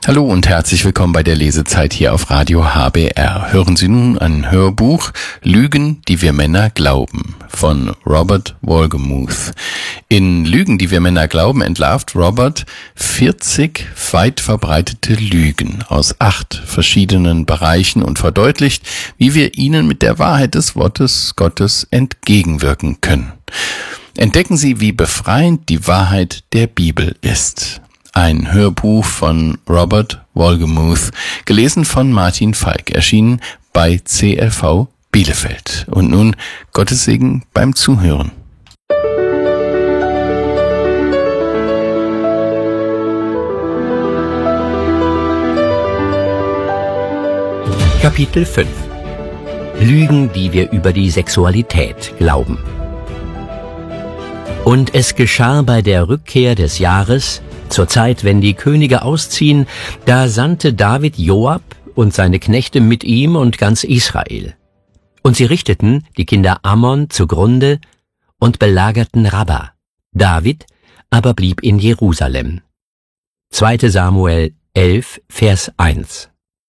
Hallo und herzlich willkommen bei der Lesezeit hier auf Radio HBR. Hören Sie nun ein Hörbuch Lügen, die wir Männer glauben von Robert Wolgemuth. In Lügen, die wir Männer glauben, entlarvt Robert 40 weit verbreitete Lügen aus 8 verschiedenen Bereichen und verdeutlicht, wie wir ihnen mit der Wahrheit des Wortes Gottes entgegenwirken können. Entdecken Sie, wie befreiend die Wahrheit der Bibel ist. Ein Hörbuch von Robert Wolgemuth, gelesen von Martin Falk, erschienen bei CLV Bielefeld. Und nun Gottes Segen beim Zuhören. Kapitel 5 Lügen, die wir über die Sexualität glauben. Und es geschah bei der Rückkehr des Jahres, zur Zeit, wenn die Könige ausziehen, da sandte David Joab und seine Knechte mit ihm und ganz Israel. Und sie richteten die Kinder Ammon zugrunde und belagerten Rabba. David aber blieb in Jerusalem. 2. Samuel 11, Vers 1.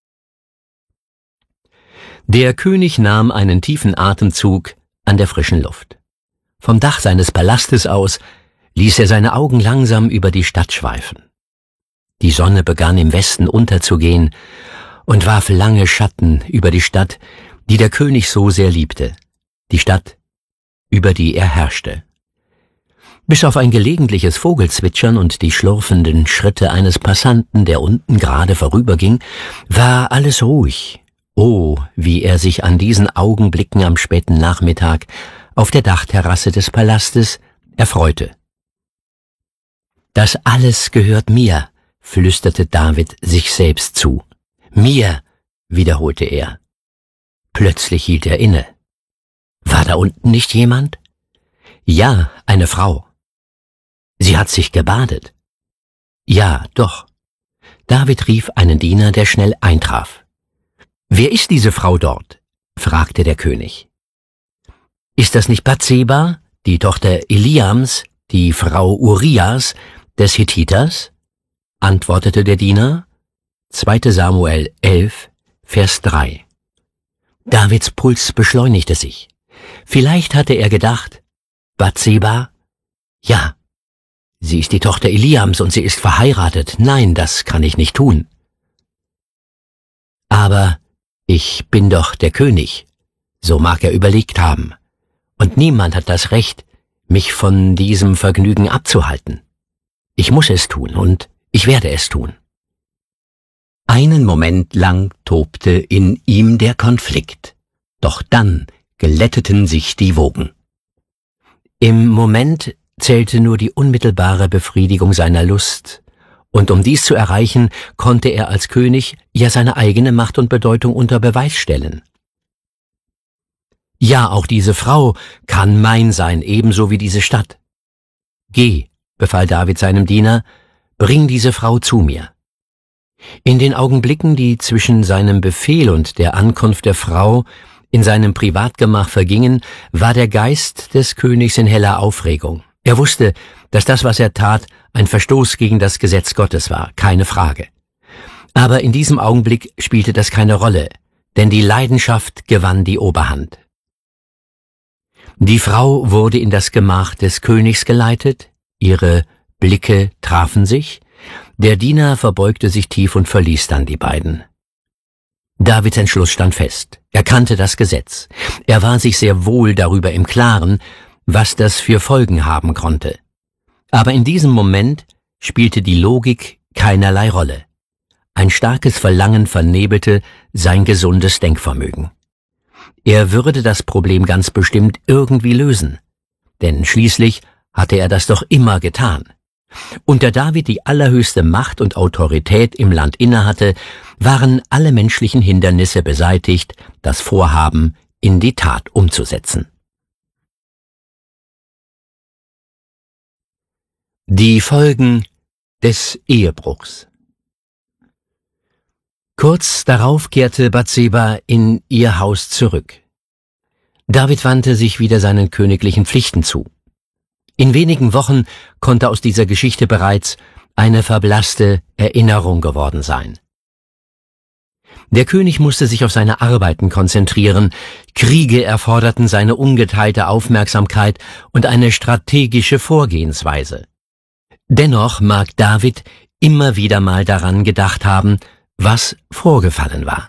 Der König nahm einen tiefen Atemzug an der frischen Luft. Vom Dach seines Palastes aus ließ er seine Augen langsam über die Stadt schweifen. Die Sonne begann im Westen unterzugehen und warf lange Schatten über die Stadt, die der König so sehr liebte, die Stadt, über die er herrschte. Bis auf ein gelegentliches Vogelzwitschern und die schlurfenden Schritte eines Passanten, der unten gerade vorüberging, war alles ruhig. Oh, wie er sich an diesen Augenblicken am späten Nachmittag auf der Dachterrasse des Palastes erfreute. Das alles gehört mir, flüsterte David sich selbst zu. Mir, wiederholte er. Plötzlich hielt er inne. War da unten nicht jemand? Ja, eine Frau. Sie hat sich gebadet. Ja, doch. David rief einen Diener, der schnell eintraf. Wer ist diese Frau dort? Fragte der König. Ist das nicht Bathseba, die Tochter Eliams, die Frau Urias, des Hethiters? Antwortete der Diener. 2. Samuel 11, Vers 3. Davids Puls beschleunigte sich. Vielleicht hatte er gedacht, Bathseba? Ja, sie ist die Tochter Eliams und sie ist verheiratet. Nein, das kann ich nicht tun. Aber ich bin doch der König, so mag er überlegt haben. Und niemand hat das Recht, mich von diesem Vergnügen abzuhalten. Ich muss es tun und ich werde es tun. Einen Moment lang tobte in ihm der Konflikt, doch dann glätteten sich die Wogen. Im Moment zählte nur die unmittelbare Befriedigung seiner Lust, und um dies zu erreichen, konnte er als König ja seine eigene Macht und Bedeutung unter Beweis stellen. Ja, auch diese Frau kann mein sein, ebenso wie diese Stadt. Geh, befahl David seinem Diener, bring diese Frau zu mir. In den Augenblicken, die zwischen seinem Befehl und der Ankunft der Frau in seinem Privatgemach vergingen, war der Geist des Königs in heller Aufregung. Er wusste, dass das, was er tat, ein Verstoß gegen das Gesetz Gottes war, keine Frage. Aber in diesem Augenblick spielte das keine Rolle, denn die Leidenschaft gewann die Oberhand. Die Frau wurde in das Gemach des Königs geleitet, ihre Blicke trafen sich, der Diener verbeugte sich tief und verließ dann die beiden. Davids Entschluss stand fest, er kannte das Gesetz, er war sich sehr wohl darüber im Klaren, was das für Folgen haben konnte. Aber in diesem Moment spielte die Logik keinerlei Rolle. Ein starkes Verlangen vernebelte sein gesundes Denkvermögen. Er würde das Problem ganz bestimmt irgendwie lösen, denn schließlich hatte er das doch immer getan. Und da David die allerhöchste Macht und Autorität im Land innehatte, waren alle menschlichen Hindernisse beseitigt, das Vorhaben in die Tat umzusetzen. Die Folgen des Ehebruchs. Kurz darauf kehrte Bathseba in ihr Haus zurück. David wandte sich wieder seinen königlichen Pflichten zu. In wenigen Wochen konnte aus dieser Geschichte bereits eine verblasste Erinnerung geworden sein. Der König musste sich auf seine Arbeiten konzentrieren, Kriege erforderten seine ungeteilte Aufmerksamkeit und eine strategische Vorgehensweise. Dennoch mag David immer wieder mal daran gedacht haben, was vorgefallen war.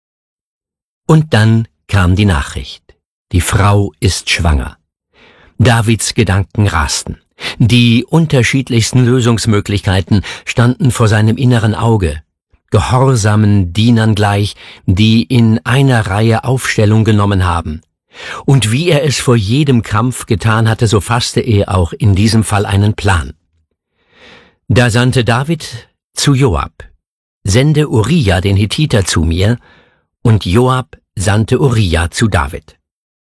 Und dann kam die Nachricht: Die Frau ist schwanger. Davids Gedanken rasten. Die unterschiedlichsten Lösungsmöglichkeiten standen vor seinem inneren Auge, gehorsamen Dienern gleich, die in einer Reihe Aufstellung genommen haben. Und wie er es vor jedem Kampf getan hatte, so fasste er auch in diesem Fall einen Plan. Da sandte David zu Joab: Sende Uriah den Hethiter zu mir, und Joab sandte Uriah zu David.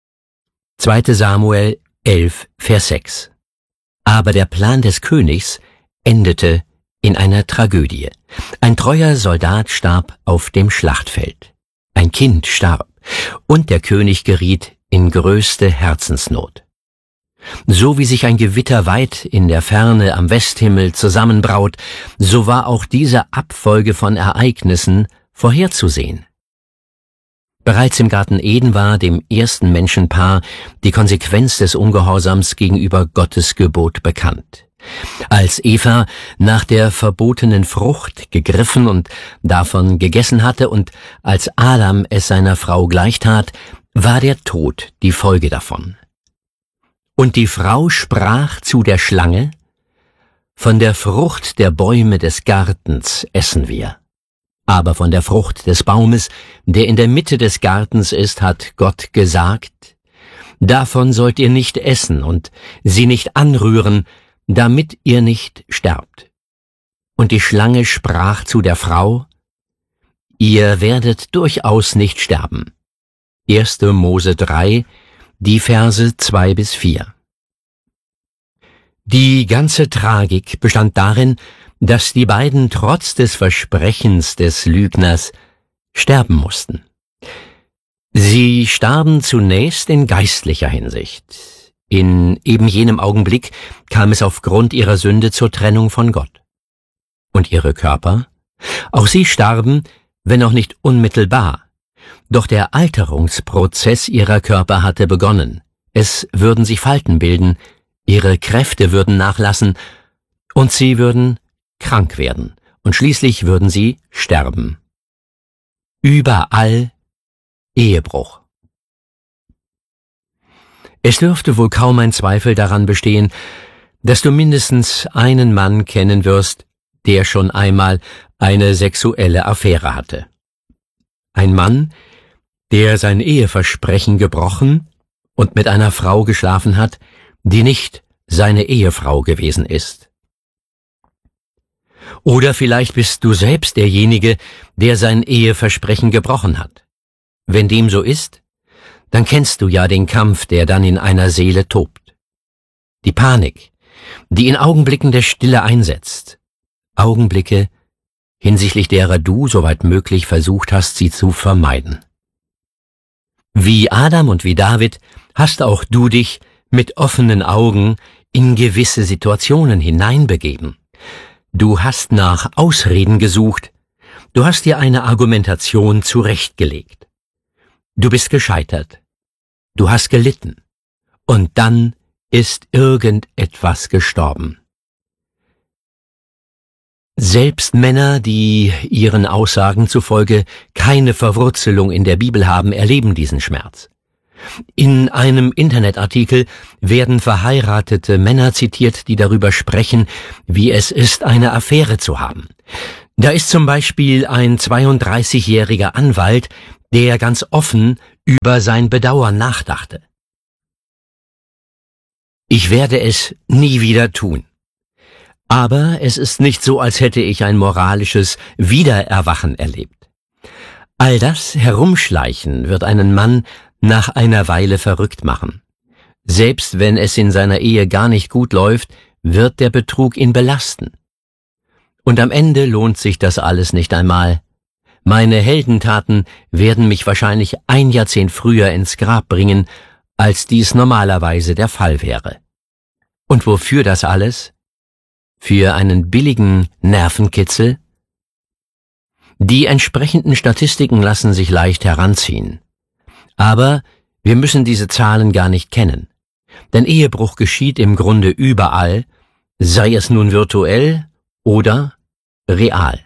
2. Samuel 11, Vers 6. Aber der Plan des Königs endete in einer Tragödie. Ein treuer Soldat starb auf dem Schlachtfeld. Ein Kind starb, und der König geriet in größte Herzensnot. So wie sich ein Gewitter weit in der Ferne am Westhimmel zusammenbraut, so war auch diese Abfolge von Ereignissen vorherzusehen. Bereits im Garten Eden war dem ersten Menschenpaar die Konsequenz des Ungehorsams gegenüber Gottes Gebot bekannt. Als Eva nach der verbotenen Frucht gegriffen und davon gegessen hatte und als Adam es seiner Frau gleichtat, war der Tod die Folge davon. Und die Frau sprach zu der Schlange: Von der Frucht der Bäume des Gartens essen wir. Aber von der Frucht des Baumes, der in der Mitte des Gartens ist, hat Gott gesagt: Davon sollt ihr nicht essen und sie nicht anrühren, damit ihr nicht sterbt. Und die Schlange sprach zu der Frau: Ihr werdet durchaus nicht sterben. 1. Mose 3, die Verse 2 bis 4. Die ganze Tragik bestand darin, dass die beiden trotz des Versprechens des Lügners sterben mussten. Sie starben zunächst in geistlicher Hinsicht. In eben jenem Augenblick kam es aufgrund ihrer Sünde zur Trennung von Gott. Und ihre Körper? Auch sie starben, wenn auch nicht unmittelbar. Doch der Alterungsprozess ihrer Körper hatte begonnen. Es würden sich Falten bilden, ihre Kräfte würden nachlassen und sie würden krank werden und schließlich würden sie sterben. Überall Ehebruch. Es dürfte wohl kaum ein Zweifel daran bestehen, dass du mindestens einen Mann kennen wirst, der schon einmal eine sexuelle Affäre hatte. Ein Mann, der sein Eheversprechen gebrochen und mit einer Frau geschlafen hat, die nicht seine Ehefrau gewesen ist. Oder vielleicht bist du selbst derjenige, der sein Eheversprechen gebrochen hat. Wenn dem so ist, dann kennst du ja den Kampf, der dann in einer Seele tobt. Die Panik, die in Augenblicken der Stille einsetzt. Augenblicke, hinsichtlich derer du, soweit möglich, versucht hast, sie zu vermeiden. Wie Adam und wie David hast auch du dich mit offenen Augen in gewisse Situationen hineinbegeben. Du hast nach Ausreden gesucht, du hast dir eine Argumentation zurechtgelegt. Du bist gescheitert, du hast gelitten, und dann ist irgendetwas gestorben. Selbst Männer, die ihren Aussagen zufolge keine Verwurzelung in der Bibel haben, erleben diesen Schmerz. In einem Internetartikel werden verheiratete Männer zitiert, die darüber sprechen, wie es ist, eine Affäre zu haben. Da ist zum Beispiel ein 32-jähriger Anwalt, der ganz offen über sein Bedauern nachdachte. Ich werde es nie wieder tun. Aber es ist nicht so, als hätte ich ein moralisches Wiedererwachen erlebt. All das Herumschleichen wird einen Mann nach einer Weile verrückt machen. Selbst wenn es in seiner Ehe gar nicht gut läuft, wird der Betrug ihn belasten. Und am Ende lohnt sich das alles nicht einmal. Meine Heldentaten werden mich wahrscheinlich ein Jahrzehnt früher ins Grab bringen, als dies normalerweise der Fall wäre. Und wofür das alles? Für einen billigen Nervenkitzel? Die entsprechenden Statistiken lassen sich leicht heranziehen. Aber wir müssen diese Zahlen gar nicht kennen. Denn Ehebruch geschieht im Grunde überall, sei es nun virtuell oder real.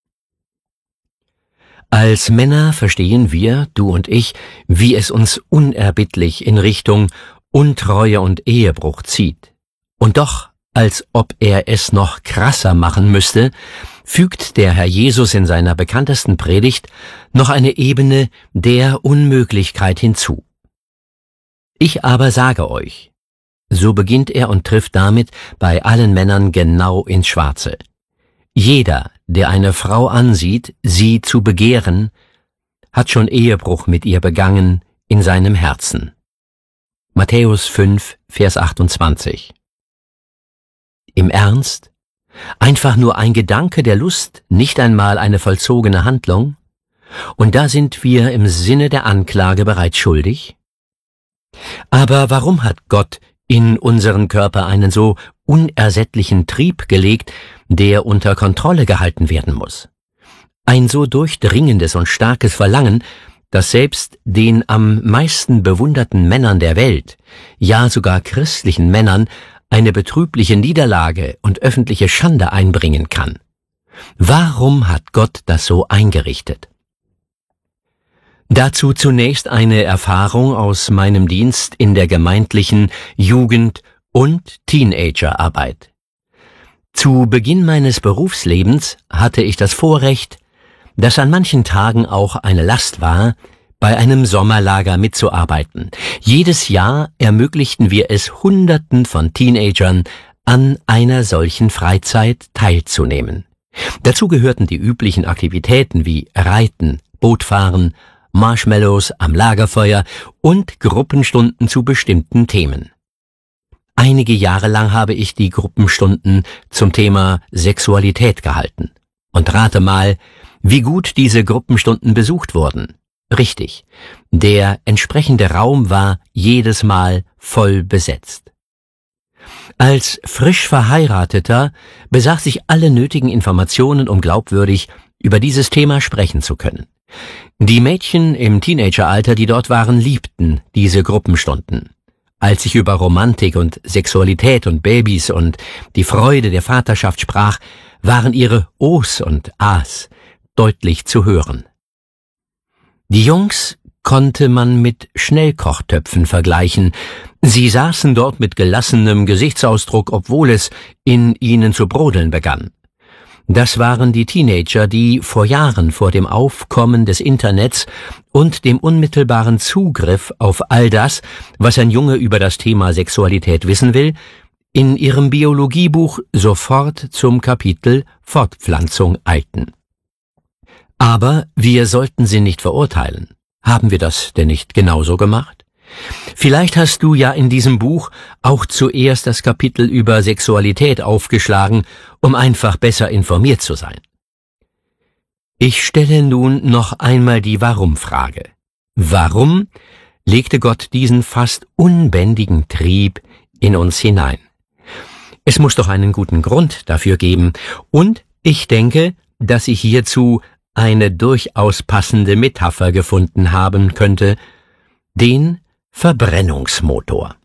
Als Männer verstehen wir, du und ich, wie es uns unerbittlich in Richtung Untreue und Ehebruch zieht. Und doch, als ob er es noch krasser machen müsste, fügt der Herr Jesus in seiner bekanntesten Predigt noch eine Ebene der Unmöglichkeit hinzu. Ich aber sage euch, so beginnt er und trifft damit bei allen Männern genau ins Schwarze. Jeder, der eine Frau ansieht, sie zu begehren, hat schon Ehebruch mit ihr begangen in seinem Herzen. Matthäus 5, Vers 28. Im Ernst? Einfach nur ein Gedanke der Lust, nicht einmal eine vollzogene Handlung? Und da sind wir im Sinne der Anklage bereits schuldig? Aber warum hat Gott in unseren Körper einen so unersättlichen Trieb gelegt, der unter Kontrolle gehalten werden muss? Ein so durchdringendes und starkes Verlangen, dass selbst den am meisten bewunderten Männern der Welt, ja sogar christlichen Männern, eine betrübliche Niederlage und öffentliche Schande einbringen kann. Warum hat Gott das so eingerichtet? Dazu zunächst eine Erfahrung aus meinem Dienst in der gemeindlichen Jugend- und Teenagerarbeit. Zu Beginn meines Berufslebens hatte ich das Vorrecht, das an manchen Tagen auch eine Last war, bei einem Sommerlager mitzuarbeiten. Jedes Jahr ermöglichten wir es Hunderten von Teenagern, an einer solchen Freizeit teilzunehmen. Dazu gehörten die üblichen Aktivitäten wie Reiten, Bootfahren, Marshmallows am Lagerfeuer und Gruppenstunden zu bestimmten Themen. Einige Jahre lang habe ich die Gruppenstunden zum Thema Sexualität gehalten. Und rate mal, wie gut diese Gruppenstunden besucht wurden. Richtig, der entsprechende Raum war jedes Mal voll besetzt. Als frisch Verheirateter besaß ich alle nötigen Informationen, um glaubwürdig über dieses Thema sprechen zu können. Die Mädchen im Teenageralter, die dort waren, liebten diese Gruppenstunden. Als ich über Romantik und Sexualität und Babys und die Freude der Vaterschaft sprach, waren ihre Ohs und Ahs deutlich zu hören. Die Jungs konnte man mit Schnellkochtöpfen vergleichen. Sie saßen dort mit gelassenem Gesichtsausdruck, obwohl es in ihnen zu brodeln begann. Das waren die Teenager, die vor Jahren vor dem Aufkommen des Internets und dem unmittelbaren Zugriff auf all das, was ein Junge über das Thema Sexualität wissen will, in ihrem Biologiebuch sofort zum Kapitel Fortpflanzung eilten. Aber wir sollten sie nicht verurteilen. Haben wir das denn nicht genauso gemacht? Vielleicht hast du ja in diesem Buch auch zuerst das Kapitel über Sexualität aufgeschlagen, um einfach besser informiert zu sein. Ich stelle nun noch einmal die Warum-Frage. Warum legte Gott diesen fast unbändigen Trieb in uns hinein? Es muss doch einen guten Grund dafür geben, und ich denke, dass ich hierzu eine durchaus passende Metapher gefunden haben könnte, den Verbrennungsmotor.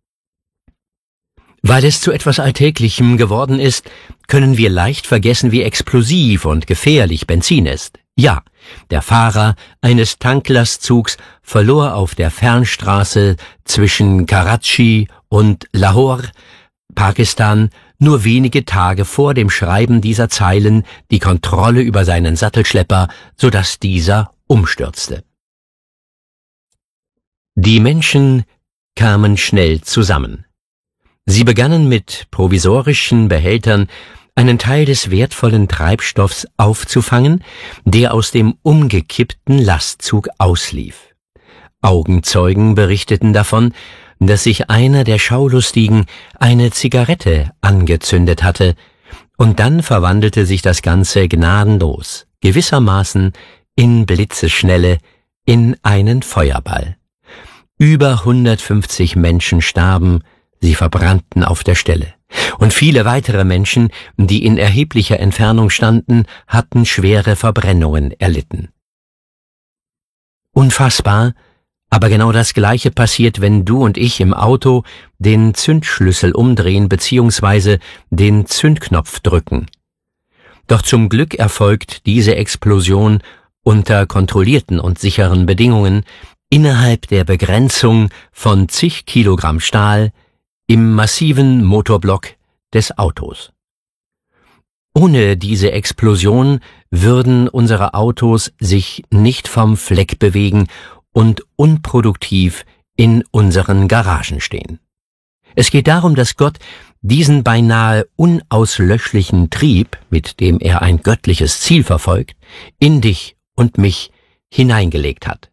Weil es zu etwas Alltäglichem geworden ist, können wir leicht vergessen, wie explosiv und gefährlich Benzin ist. Ja, der Fahrer eines Tanklastzugs verlor auf der Fernstraße zwischen Karachi und Lahore, Pakistan, nur wenige Tage vor dem Schreiben dieser Zeilen die Kontrolle über seinen Sattelschlepper, sodass dieser umstürzte. Die Menschen kamen schnell zusammen. Sie begannen mit provisorischen Behältern einen Teil des wertvollen Treibstoffs aufzufangen, der aus dem umgekippten Lastzug auslief. Augenzeugen berichteten davon, dass sich einer der Schaulustigen eine Zigarette angezündet hatte, und dann verwandelte sich das Ganze gnadenlos, gewissermaßen in Blitzesschnelle, in einen Feuerball. Über 150 Menschen starben, sie verbrannten auf der Stelle. Und viele weitere Menschen, die in erheblicher Entfernung standen, hatten schwere Verbrennungen erlitten. Unfassbar, aber genau das Gleiche passiert, wenn du und ich im Auto den Zündschlüssel umdrehen bzw. den Zündknopf drücken. Doch zum Glück erfolgt diese Explosion unter kontrollierten und sicheren Bedingungen innerhalb der Begrenzung von zig Kilogramm Stahl im massiven Motorblock des Autos. Ohne diese Explosion würden unsere Autos sich nicht vom Fleck bewegen und unproduktiv in unseren Garagen stehen. Es geht darum, dass Gott diesen beinahe unauslöschlichen Trieb, mit dem er ein göttliches Ziel verfolgt, in dich und mich hineingelegt hat.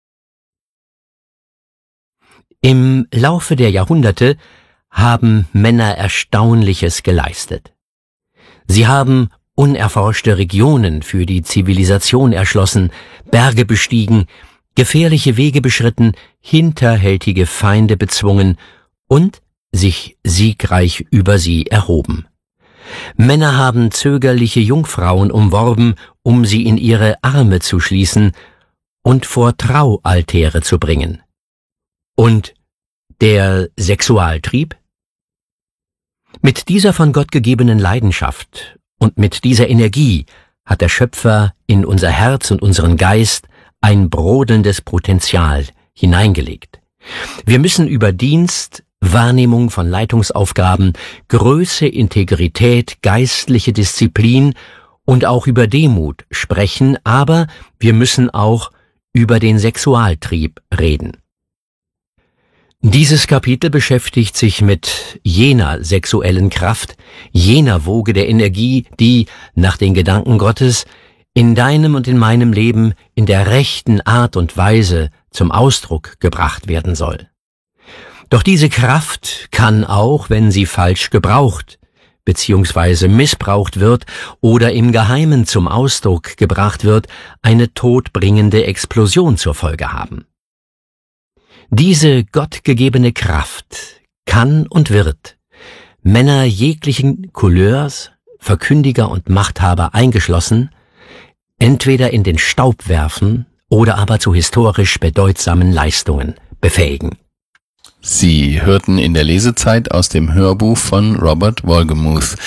Im Laufe der Jahrhunderte haben Männer Erstaunliches geleistet. Sie haben unerforschte Regionen für die Zivilisation erschlossen, Berge bestiegen, gefährliche Wege beschritten, hinterhältige Feinde bezwungen und sich siegreich über sie erhoben. Männer haben zögerliche Jungfrauen umworben, um sie in ihre Arme zu schließen und vor Traualtäre zu bringen. Und der Sexualtrieb? Mit dieser von Gott gegebenen Leidenschaft und mit dieser Energie hat der Schöpfer in unser Herz und unseren Geist ein brodelndes Potenzial hineingelegt. Wir müssen über Dienst, Wahrnehmung von Leitungsaufgaben, Größe, Integrität, geistliche Disziplin und auch über Demut sprechen, aber wir müssen auch über den Sexualtrieb reden. Dieses Kapitel beschäftigt sich mit jener sexuellen Kraft, jener Woge der Energie, die, nach den Gedanken Gottes, in deinem und in meinem Leben in der rechten Art und Weise zum Ausdruck gebracht werden soll. Doch diese Kraft kann auch, wenn sie falsch gebraucht bzw. missbraucht wird oder im Geheimen zum Ausdruck gebracht wird, eine todbringende Explosion zur Folge haben. Diese gottgegebene Kraft kann und wird Männer jeglichen Couleurs, Verkündiger und Machthaber eingeschlossen, entweder in den Staub werfen oder aber zu historisch bedeutsamen Leistungen befähigen. Sie hörten in der Lesezeit aus dem Hörbuch von Robert Wolgemuth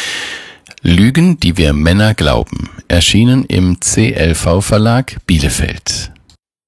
Lügen, die wir Männer glauben, erschienen im CLV Verlag Bielefeld.